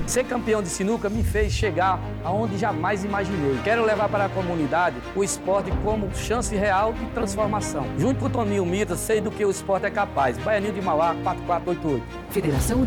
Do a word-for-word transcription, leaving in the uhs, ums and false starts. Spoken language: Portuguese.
Ser campeão de sinuca me fez chegar aonde jamais imaginei. Quero levar para a comunidade o esporte como chance real de transformação. Junto com o Toninho Mita, sei do que o esporte é capaz. Baianinho de Mauá, quatro quatro oito oito. Federação